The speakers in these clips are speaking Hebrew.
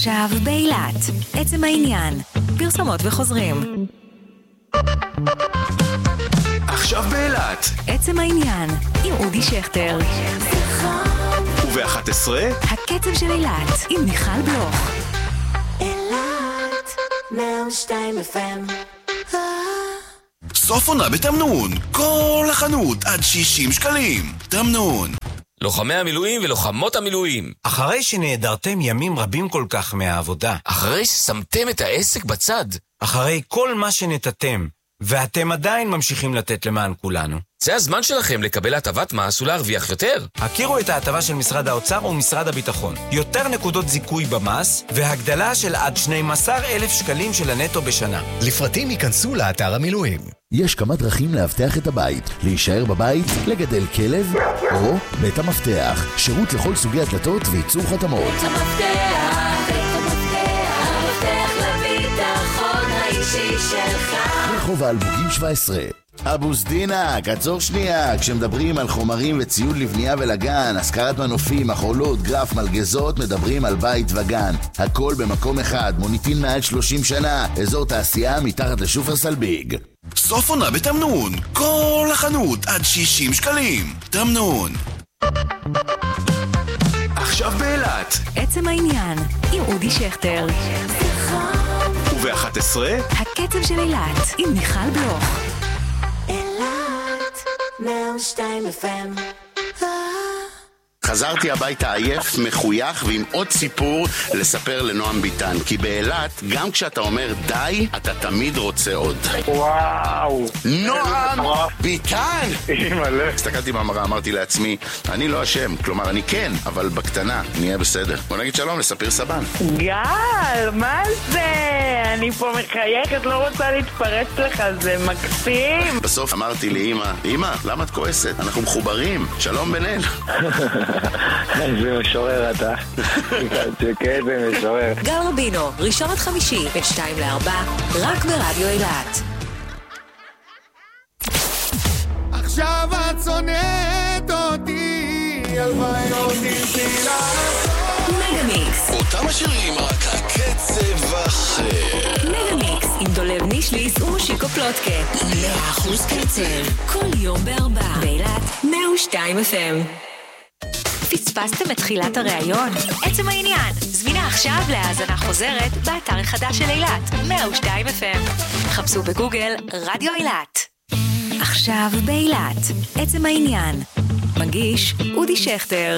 עכשיו באילת, עצם העניין, פרסומות וחוזרים. עכשיו באילת, עצם העניין, עם אודי שכטר. וב-11, הקצב של אילת, עם מיכל בלוך. אילת, 102 FM. סוף עונה בתמנון, כל החנות עד 60 שקלים. תמנון. לוחמי המילואים ולוחמות המילואים. אחרי שנעדרתם ימים רבים כל כך מהעבודה, אחרי ששמתם את העסק בצד, אחרי כל מה שנתתם, ואתם עדיין ממשיכים לתת למען כולנו, זה הזמן שלכם לקבל הטבת מס ולהרוויח יותר. הכירו את ההטבה של משרד האוצר ומשרד הביטחון. יותר נקודות זיכוי במס, והגדלה של עד 12,000 שקלים של הנטו בשנה. לפרטים ייכנסו לאתר המילואים. יש כמה דרכים להבטח את הבית. להישאר בבית, לגדל כלב, או בית המפתח. שירות לכל סוגי הדלתות וייצור חתמות. בית המפתח לביטחון האישי שלך. רחוב האלמוגים 17. אבו סדינק, עצור שנייה. כשמדברים על חומרים וציוד לבנייה ולגן, השכרת מנופים, מחולות, גרף, מלגזות, מדברים על בית וגן. הכל במקום אחד, מוניטין מעל 30 שנה, אזור תעשייה מתחת לשופרסל ביג. סוף עונה בתמנון, כל החנות עד 60 שקלים. תמנון. עכשיו באילת, עצם העניין, עם אודי שכטר. וב-11, הקצב של אילת, עם מיכל בלוך. אילת, 102 FM. חזרתי הביתה עייף, מחוייך ועם עוד סיפור לספר לנועם ביטן. כי באילת, גם כשאתה אומר די, אתה תמיד רוצה עוד. וואו! נועם ביטן! אימא'לה. הסתכלתי במראה, אמרתי לעצמי, אני לא אשם, כלומר אני כן, אבל בקטנה, נהיה בסדר. בוא נגיד שלום לספיר סבן. גל, מה זה? אני פה מחייכת, לא רוצה להתפרץ לך, זה מקסים. בסוף אמרתי לאמא, אמא, למה את כועסת? אנחנו מחוברים, שלום בינינו. איזה משורר אתה. כן, זה משורר. גל רבינו, ראשון עד חמישי, בין 2 ל-4, רק ברדיו אילת. עכשיו את שונאת אותי, הלוואי אותי צילה. מגה-מיקס. אותם השירים רק הקצב אחר. מגה-מיקס, עם דולב נישליס ומושיקו פלוטקה. 100% קצב, כל יום ב-4. באילת, 102 FM. פספסתם את תחילת הראיון? עצם העניין, זמינה עכשיו להאזנה חוזרת באתר החדש של אילת, 102 FM. חפשו בגוגל רדיו אילת. עכשיו באילת, עצם העניין. מגיש אודי שכטר.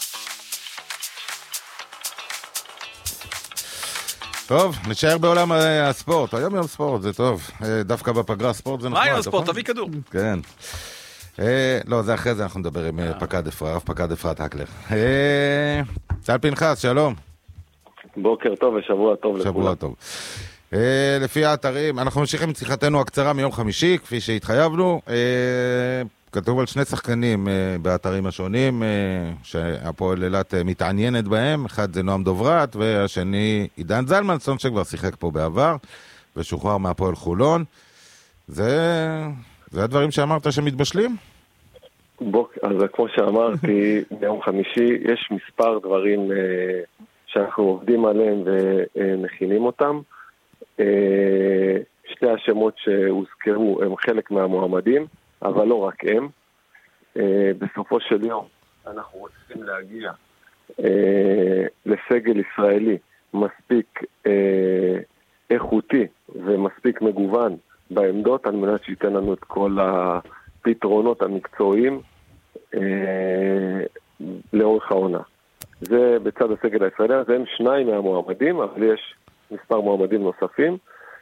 טוב, נשאר בעולם הספורט. היום יום ספורט, זה טוב. דווקא בפגרה ספורט זה נחמד. מה יום ספורט? תביא כדור. כן. לא, זה אחרי זה אנחנו נדבר עם פקד אפרת הקלר. צהל פנחס, שלום. בוקר טוב ושבוע טוב לכולם. שבוע טוב. לפי האתרים, אנחנו ממשיכים את שיחתנו הקצרה מיום חמישי, כפי שהתחייבנו. כתוב על שני שחקנים באתרים השונים, שהפועל אילת מתעניינת בהם. אחד זה נועם דוברת, והשני עידן זלמנסון, שכבר שיחק פה בעבר, ושוחרר מהפועל חולון. זה הדברים שאמרת שמתבשלים? אז כמו שאמרתי, ביום חמישי יש מספר דברים שאנחנו עובדים עליהם ומכינים אותם. שתי השמות שהוזכרו הם חלק מהמועמדים, אבל לא רק הם. בסופו של יום אנחנו רוצים להגיע לסגל ישראלי מספיק איכותי ומספיק מגוון בעמדות, על מנת שייתן לנו את כל הפתרונות המקצועיים לאורך העונה. זה בצד הסגל הישראלי, אז הם שניים מהמועמדים, אבל יש מספר מועמדים נוספים,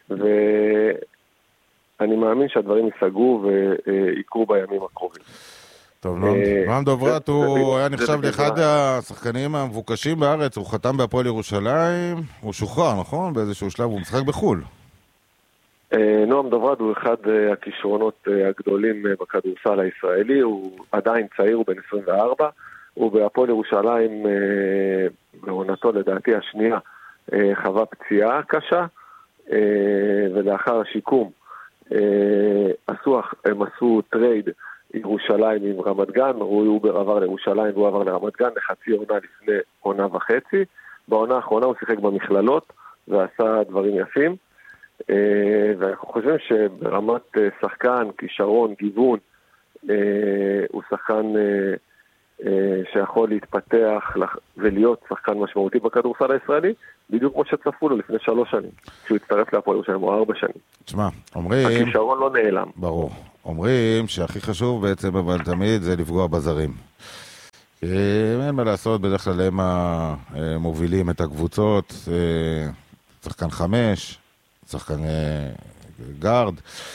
ואני מאמין שהדברים ייסגרו ויקרו בימים הקרובים. טוב, נועם דוברת הוא היה נחשב לאחד השחקנים המבוקשים בארץ, הוא חתם בהפועל ירושלים, הוא שוחרר, נכון? באיזשהו שלב הוא משחק בחול. נועם דוברת הוא אחד הכישרונות הגדולים בכדורסל הישראלי, הוא עדיין צעיר, הוא בן 24, הוא בהפועל ירושלים בעונתו לדעתי השנייה חווה פציעה קשה, ולאחר השיקום הם עשו טרייד ירושלים עם רמת גן, הוא עבר לירושלים והוא עבר לרמת גן לחצי עונה לפני עונה וחצי, בעונה האחרונה הוא שיחק במכללות, ועשה דברים יפים, ואנחנו חושבים שברמת שחקן, כישרון, גיוון, הוא שחקן שיכול להתפתח ולהיות שחקן משמעותי בכדורסל הישראלי, בדיוק כמו שצפו לו לפני 3 שנים, כשהוא הצטרף להפועל ירושלים, או 4 שנים. תשמע, אומרים... הכישרון לא נעלם. ברור. אומרים שהכי חשוב בעצם, אבל תמיד, זה לפגוע בזרים. אין מה לעשות, בדרך כלל הם מובילים את הקבוצות, שחקן 5, שחקן גארד,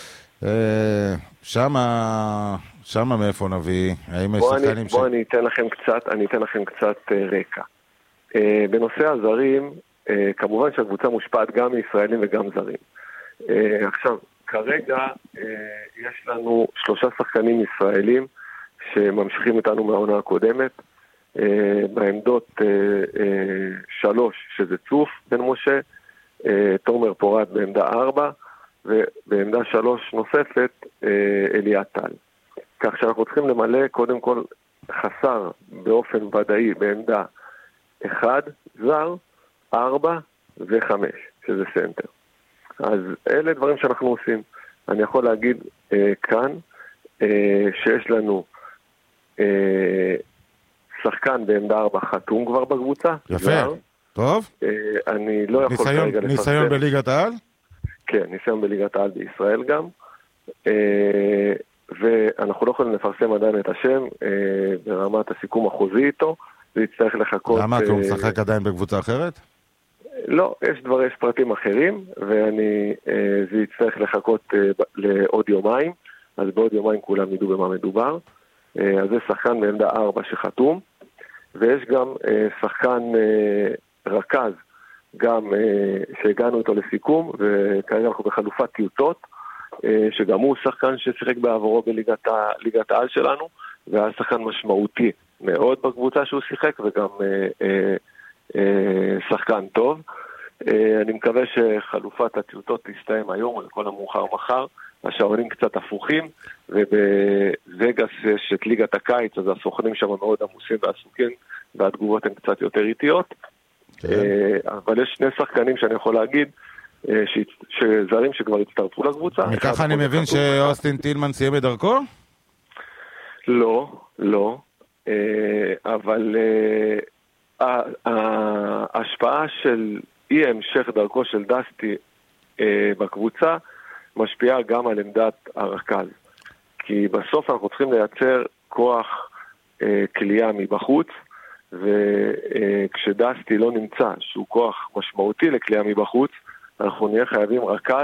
שמה מאיפה נביא? האם יש שחקנים בואו אני אתן לכם קצת רקע. בנושא הזרים, כמובן שהקבוצה מושפעת גם מישראלים וגם זרים. עכשיו, כרגע יש לנו 3 שחקנים ישראלים שממשיכים איתנו מהעונה הקודמת, בעמדות 3 שזה צוף בן משה, תומר פורת בעמדה 4, ובעמדה 3 נוספת אליה טל. כך שאנחנו צריכים למלא קודם כל חסר באופן ודאי בעמדה 1, זר, 4 ו5, שזה סנטר. אז אלה דברים שאנחנו עושים. אני יכול להגיד כאן שיש לנו שחקן בעמדה 4 חתום כבר בקבוצה. יפה, זר. טוב. אני לא יכול כרגע לפרסם. ניסיון בליגת העל? כן, ניסיון בליגת העל בישראל גם. ואנחנו לא יכולים לפרסם עדיין את השם ברמת הסיכום החוזי איתו. זה יצטרך לחכות... למה? כי הוא משחק עדיין בקבוצה אחרת? לא, יש פרטים אחרים, זה יצטרך לחכות לעוד יומיים, אז בעוד יומיים כולם ידעו במה מדובר. אז זה שחקן בעמדה 4 שחתום, ויש גם שחקן רכז, גם שהגענו איתו לסיכום, וכרגע אנחנו בחלופת טיוטות, שגם הוא שחקן ששיחק בעבורו בליגת העל שלנו, והיה שחקן משמעותי מאוד בקבוצה שהוא שיחק, וגם שחקן טוב. אני מקווה שחלופת הטיוטות תסתיים היום, או לכל המאוחר מחר. השעונים קצת הפוכים, ובווגאס יש את ליגת הקיץ, אז הסוכנים שם מאוד עמוסים ועסוקים, והתגובות הן קצת יותר איטיות. אבל יש 2 שחקנים שאני יכול להגיד, שזרים שכבר הצטרפו לקבוצה. מכך אני מבין שאוסטין טילמן סיים את דרכו? לא. אבל ההשפעה של אי המשך דרכו של דסטי בקבוצה, משפיעה גם על עמדת הרכז. כי בסוף אנחנו צריכים לייצר כוח כלייה מבחוץ, וכשדסטי לא נמצא, שהוא כוח משמעותי לכלייה מבחוץ, אנחנו נהיה חייבים רכז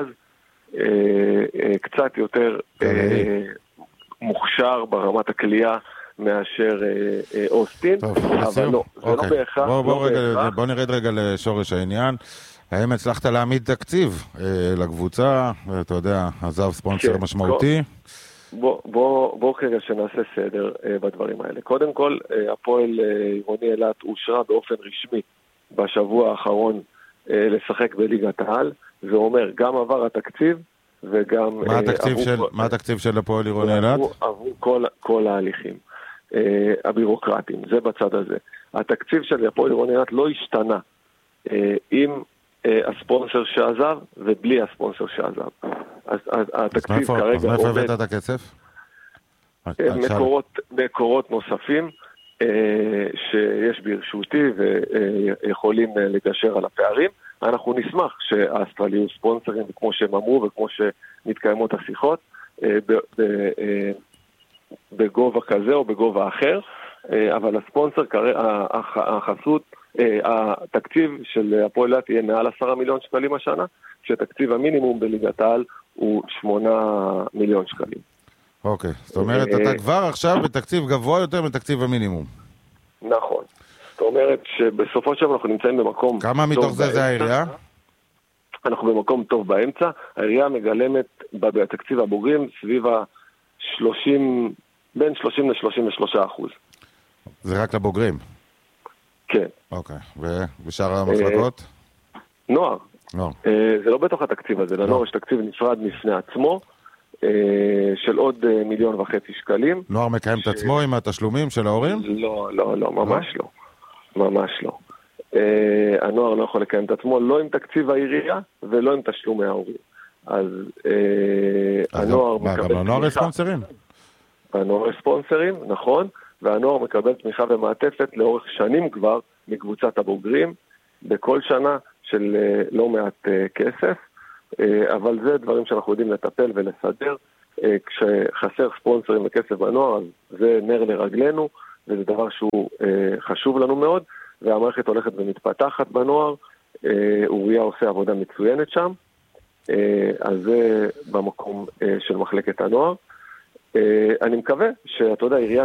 קצת יותר מוכשר ברמת הכלייה מאשר אוסטין. אבל לא, זה לא בהכרח. בוא נרד רגע לשורש העניין. האם הצלחת להעמיד תקציב לקבוצה? אתה יודע, עזב ספונסר משמעותי? בוא כרגע שנעשה סדר בדברים האלה. קודם כל, הפועל עירוני אילת אושרה באופן רשמי בשבוע האחרון לשחק בליגת העל. זה אומר, גם עבר התקציב וגם... מה התקציב של הפועל עירוני אילת? עברו כל ההליכים הבירוקרטיים, זה בצד הזה. התקציב של הפועל עירוני אילת לא השתנה עם הספונסר שעזב ובלי הספונסר שעזב. אז התקציב כרגע... אז מאיפה הבאת את הכסף? מקורות נוספים שיש ברשותי ויכולים לגשר על הפערים. אנחנו נשמח שהאסטרל יהיו ספונסרים, וכמו שהם אמרו וכמו שמתקיימות השיחות, בגובה כזה או בגובה אחר, אבל הספונסר, החסות, התקציב של הפועל אילת יהיה מעל 10 מיליון שקלים השנה, שתקציב המינימום בליגת העל הוא 8 מיליון שקלים. אוקיי, זאת אומרת, אתה כבר עכשיו בתקציב גבוה יותר מתקציב המינימום. נכון. זאת אומרת שבסופו של דבר אנחנו נמצאים במקום טוב. כמה מתוך זה העירייה? אנחנו במקום טוב באמצע. העירייה מגלמת בתקציב הבוגרים סביב בין 30 ל-33%. זה רק לבוגרים? כן. אוקיי, ובשאר המחלקות? נוער. זה לא בתוך התקציב הזה, לנוער יש תקציב נפרד בפני עצמו, של עוד 1.5 מיליון שקלים. נוער מקיים את עצמו עם התשלומים של ההורים? לא, ממש לא. ממש לא. הנוער לא יכול לקיים את עצמו, לא עם תקציב העירייה ולא עם תשלומי ההורים. אז הנוער מקבל גם לנוער יש ספונסרים? הנוער יש ספונסרים, נכון, והנוער מקבל תמיכה ומעטפת לאורך שנים כבר מקבוצת הבוגרים, בכל שנה של לא מעט כסף, אבל זה דברים שאנחנו יודעים לטפל ולסדר. כשחסר ספונסרים וכסף בנוער, אז זה נר לרגלנו, וזה דבר שהוא חשוב לנו מאוד, והמערכת הולכת ומתפתחת בנוער, אוריה עושה עבודה מצוינת שם, אז זה במקום של מחלקת הנוער. אני מקווה שאתה יודע, עיריית